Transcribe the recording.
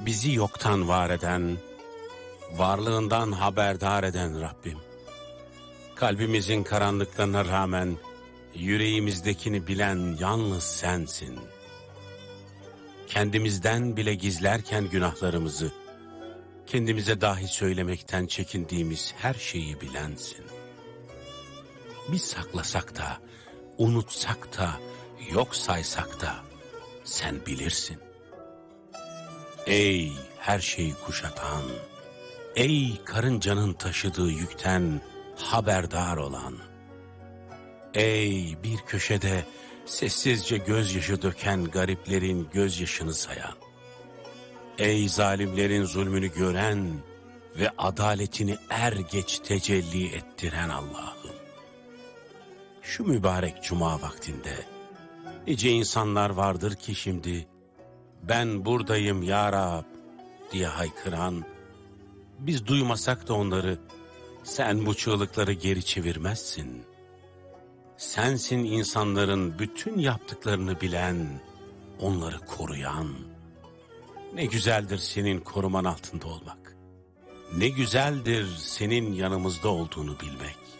bizi yoktan var eden, varlığından haberdar eden Rabbim. Kalbimizin karanlıklarına rağmen yüreğimizdekini bilen yalnız sensin. Kendimizden bile gizlerken günahlarımızı, kendimize dahi söylemekten çekindiğimiz her şeyi bilensin. Biz saklasak da, unutsak da, yok saysak da sen bilirsin. Ey her şeyi kuşatan, ey karıncanın taşıdığı yükten haberdar olan, ey bir köşede sessizce gözyaşı döken gariplerin gözyaşını sayan, ey zalimlerin zulmünü gören ve adaletini er geç tecelli ettiren Allah'ım. Şu mübarek cuma vaktinde nice insanlar vardır ki şimdi ben buradayım ya Rab diye haykıran, biz duymasak da onları, sen bu çığlıkları geri çevirmezsin. Sensin insanların bütün yaptıklarını bilen, onları koruyan. Ne güzeldir senin koruman altında olmak. Ne güzeldir senin yanımızda olduğunu bilmek.